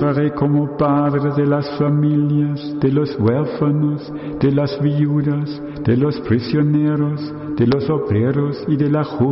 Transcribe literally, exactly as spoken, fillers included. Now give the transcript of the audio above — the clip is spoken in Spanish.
Ministraré como padre de las familias, de los huérfanos, de las viudas, de los prisioneros, de los obreros y de la juventud.